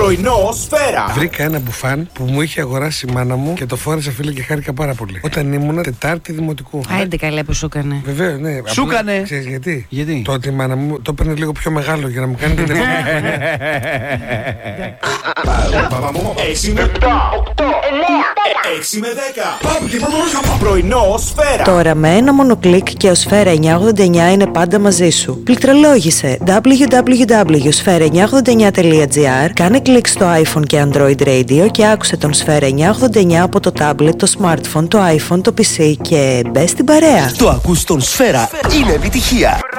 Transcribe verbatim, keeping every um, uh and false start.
Πρωινό Σφαίρα. Βρήκα ένα μπουφάν που μου είχε αγοράσει η μάνα μου και το φόρεσα, φίλε, και χάρηκα πάρα πολύ. Όταν ήμουν Τετάρτη Δημοτικού. Άντε καλά που σου έκανε. Βεβαίω, ναι. Σου έκανε. Ξέρεις γιατί? Γιατί? Το ότι η μάνα μου το έπαιρνε λίγο πιο μεγάλο για να μου κάνει την επόμενη. έξι με επτά, οκτώ, εννέα, έξι με δέκα. Πάμε και πάμε. Πρωινό Σφαίρα. Τώρα με ένα μόνο κλικ και ο Σφαίρα εννιακόσια ογδόντα εννιά είναι πάντα μαζί σου. Πληκτρολόγησε ντάμπλιου ντάμπλιου ντάμπλιου τελεία σφαίρα εννιακόσια ογδόντα εννιά τελεία τζι άρ, κάνε κλικ στο iPhone και Android Radio και άκουσε τον Σφαίρα εννιακόσια ογδόντα εννιά από το tablet, το smartphone, το iPhone, το πι σι και μπες στην παρέα. Το ακούς τον Σφαίρα, είναι επιτυχία.